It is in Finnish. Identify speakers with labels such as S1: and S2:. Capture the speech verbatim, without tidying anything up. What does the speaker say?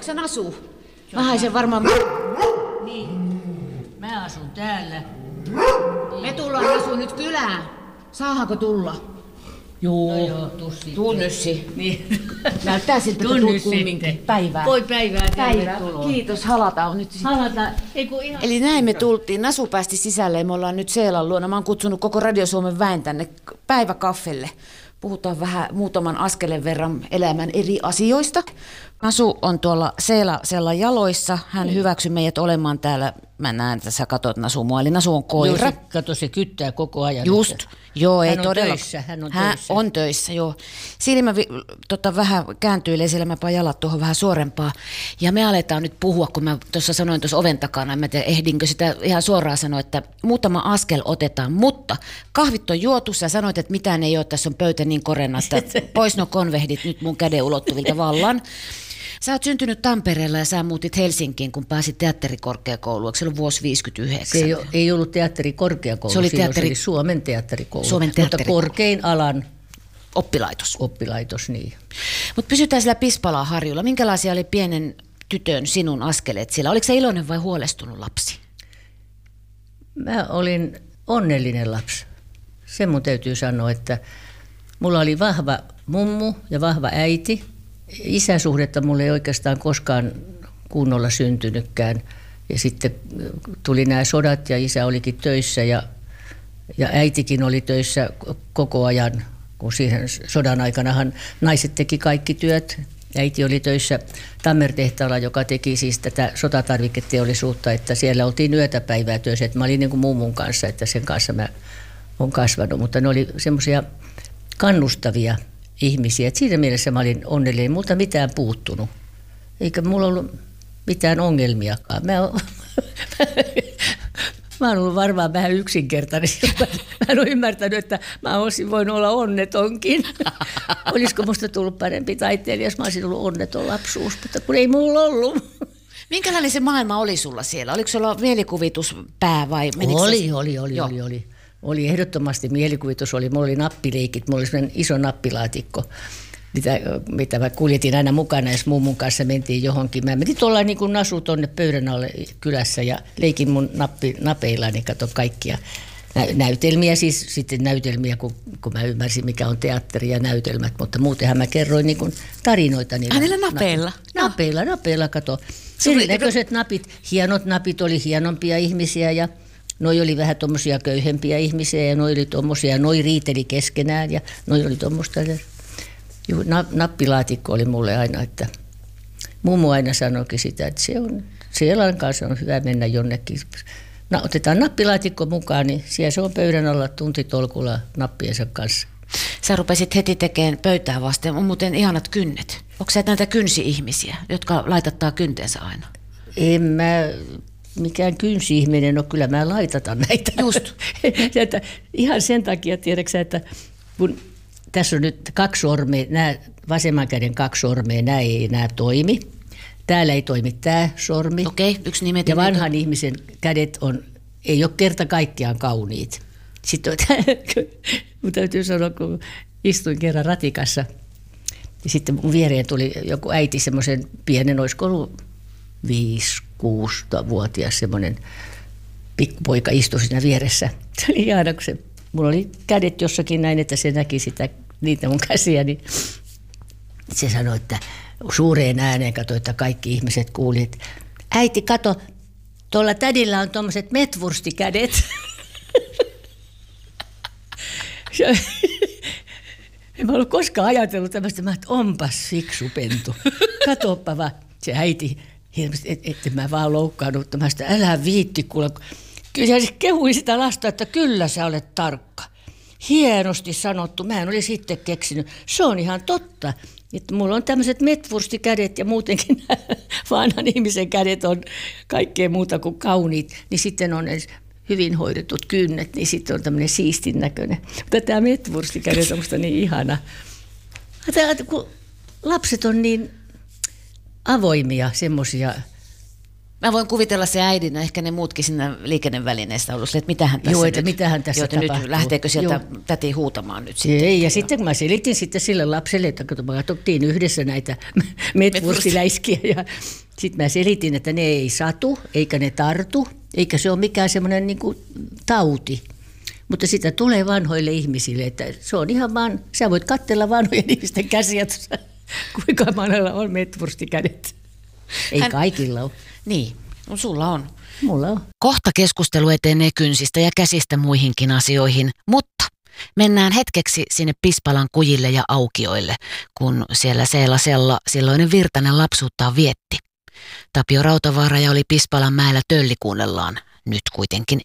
S1: Onko se Nasu? Mä sen varmaan...
S2: Niin, mä asun täällä.
S1: Me tullaan Nasu nyt kylään. Saahanko tulla?
S2: Joo, no joo, tuu sitten.
S1: Tuu Nyssi.
S2: Niin.
S1: Näyttää siltä, että tuut kumminkin. Päivää.
S2: Voi päivää,
S1: Päivää.
S2: tervetuloa.
S1: Kiitos, halataan nyt.
S2: Halata. Ei kun ihan...
S1: Eli näin me tultiin. Nasu päästi sisälle ja me ollaan nyt Seelan luona. Mä oon kutsunut koko Radio Suomen väen tänne päiväkaffelle. Puhutaan vähän muutaman askelen verran elämän eri asioista. Nasu on tuolla Seela jaloissa. Hän mm. hyväksyi meidät olemaan täällä. Mä näen, että sä katot Nasu mua. Eli Nasu on koira.
S2: Joo, se, kato, se kyttää koko ajan.
S1: Just. Joo,
S2: hän
S1: ei
S2: on
S1: todella.
S2: Töissä, hän on
S1: hän
S2: töissä.
S1: on töissä, joo. Silmä vi, tota, vähän kääntyilee, siellä mä pain jalat tuohon vähän suorempaa. Ja me aletaan nyt puhua, kun mä tuossa sanoin tuossa oven takana, en mä tiedä, ehdinkö sitä ihan suoraan sanoa, että muutama askel otetaan. Mutta kahvit on juotu, sä sanoit, että mitään ei ole, tässä on pöytä niin korena, että pois no konvehdit nyt mun käden ulottuvilta vallan. Sä oot syntynyt Tampereella ja sä muutit Helsinkiin, kun pääsit teatterikorkeakouluun. Eikö se ollut vuosi viisikymmentäyhdeksän?
S2: Se ei, ole, ei ollut teatterikorkeakoulu,
S1: se oli, teatteri...
S2: se oli Suomen teatterikoulu,
S1: Suomen teatterikoulu.
S2: Mutta korkein alan
S1: oppilaitos.
S2: Oppilaitos, niin.
S1: Mutta pysytään sillä Pispala-harjulla. Minkälaisia oli pienen tytön sinun askeleet siellä? Oliko se iloinen vai huolestunut lapsi?
S2: Mä olin onnellinen lapsi. Se mun täytyy sanoa, että mulla oli vahva mummu ja vahva äiti. Isäsuhdetta mulla ei oikeastaan koskaan kunnolla syntynytkään. Ja sitten tuli nämä sodat ja isä olikin töissä ja, ja äitikin oli töissä koko ajan, kun siihen sodan aikanahan naiset teki kaikki työt. Äiti oli töissä Tammer-tehtaalla, joka teki siis tätä sotatarviketeollisuutta, että siellä oltiin yötä päivää töissä. Että mä olin niin kuin mummun kanssa, että sen kanssa mä oon kasvanut, mutta ne oli semmoisia kannustavia ihmisiä. Et siinä mielessä mä olin onnellinen, multa mitään puuttunut. Eikä mulla ollut mitään ongelmiakaan. Mä, oon, mä oon ollut varmaan vähän yksinkertainen. Mä en ole ymmärtänyt, että mä olisin voinut olla onnetonkin. Olisiko musta tullut parempi taiteilija, jos mä olisin ollut onneton lapsuus, mutta kun ei mulla ollut.
S1: Minkälainen se maailma oli sulla siellä? Oliko sulla mielikuvituspää vai menikö
S2: oli,
S1: se?
S2: oli, oli, oli, oli. Oli ehdottomasti mielikuvitus, oli, mulla oli nappileikit, mulla oli sellainen iso nappilaatikko, mitä, mitä mä kuljetin aina mukana, jos mummun kanssa mentiin johonkin. Mä menin tuolla niin kuin Nasu tuonne pöydän alle kylässä ja leikin mun nappi, napeillani, kato kaikkia nä- näytelmiä, siis sitten näytelmiä, kun, kun mä ymmärsin, mikä on teatteri ja näytelmät, mutta muutenhan mä kerroin niin kuin tarinoita.
S1: Hänellä napeilla?
S2: Na- napeilla, napeilla, kato. Erinäköiset napit, hienot napit oli hienompia ihmisiä ja noi oli vähän tommosia köyhempiä ihmisiä ja noi oli tommosia, noi riiteli keskenään ja noi oli tommoista. Na, nappilaatikko oli mulle aina, että mummu aina sanoikin sitä, että se on, Seelan kanssa on hyvä mennä jonnekin. No, otetaan nappilaatikko mukaan, niin siellä se on pöydän alla tuntitolkulla nappiensa kanssa.
S1: Sä rupesit heti tekemään pöytää vasten. On muuten ihanat kynnet. Onko sä näitä kynsi-ihmisiä, jotka laitattaa kynteensä aina?
S2: En mä mikään kynsi-ihminen ole, kyllä mä laitatan näitä.
S1: Just.
S2: Että ihan sen takia, tiedätkö että kun tässä on nyt kaksi sormea, nämä vasemman käden kaksi sormea, nämä ei enää toimi. Täällä ei toimi tämä sormi.
S1: Okei, yksi nimetön.
S2: Ja vanhan ihmisen kädet on, ei ole kerta kaikkiaan kauniit. Sitten mun täytyy sanoa, kun istuin kerran ratikassa, ja sitten mun viereen tuli joku äiti, semmoisen pienen, olisiko ollut viisi, kuusi vuotias semmoinen pikkupoika istui siinä vieressä. Se oli ihana, kun se, mulla oli kädet jossakin näin, että se näki sitä, niitä mun käsiä, niin se sanoi, että suureen ääneen katsoi, että kaikki ihmiset kuuli, että äiti, kato, tuolla tädillä on tuommoiset metwurstikädet. En mä ollut koskaan ajatellut tämmöistä, että onpas fiksu pentu. Katoppa vaan, se äiti, että et, et mä vaan loukkaannut tämmöistä, älä viitti kuule. Kyllä se kehui sitä lasta, että kyllä sä olet tarkka. Hienosti sanottu, mä en olisi sitten keksinyt. Se on ihan totta, että mulla on tämmöiset metwurstikädet ja muutenkin vanhan ihmisen kädet on kaikkea muuta kuin kauniit, niin sitten on hyvin hoidetut kynnet, niin sitten on tämmöinen siistin näköinen. Mutta tämä metwurstikädet on musta niin ihana. Kun lapset on niin avoimia, semmoisia,
S1: Mä voin kuvitella se äidinä, ehkä ne muutkin siinä liikennevälineistä ollut, että mitähän tässä
S2: Joo,
S1: nyt,
S2: että mitähän tässä
S1: Joo,
S2: tapahtuu.
S1: Nyt lähteekö sieltä
S2: Joo.
S1: täti huutamaan nyt sitten?
S2: Ei, ja sitten kun mä selitin sitten sille lapselle, että kun me katsottiin yhdessä näitä metwurstiläiskiä, ja sitten mä selitin, että ne ei satu, eikä ne tartu, eikä se ole mikään semmoinen niin kuin tauti. Mutta sitä tulee vanhoille ihmisille, että se on ihan vaan, sä voit katsella vanhojen ihmisten käsiä tuossa, kuinka monella on metwurstikädet. Ei Hän... kaikilla ole.
S1: Niin, no sulla on.
S2: Mulla on.
S1: Kohta keskustelu etenee kynsistä ja käsistä muihinkin asioihin, mutta mennään hetkeksi sinne Pispalan kujille ja aukioille, kun siellä Seelasella silloinen Virtanen lapsuuttaan vietti. Tapio Rautavaara ja oli Pispalan mäellä tölli kuunnellaan, nyt kuitenkin